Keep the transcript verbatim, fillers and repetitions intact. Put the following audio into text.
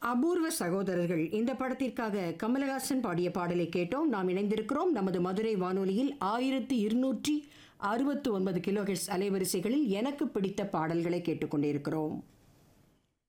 அபூர்வ சகோதரர்கள் இந்த படத்திற்காக கமலஹாசன் பாடிய பாடலை கேட்டோம். நாம் இணைந்திருக்கிறோம் நமது மதுரை வானொலியில் ஆயிரத்தி இருநூற்றி அறுபத்தி ஒன்பது கிலோஹெர்ட்ஸ் அலைவரிசைகளில் எனக்கு பிடித்த பாடல்களை கேட்டுக்கொண்டிருக்கிறோம்.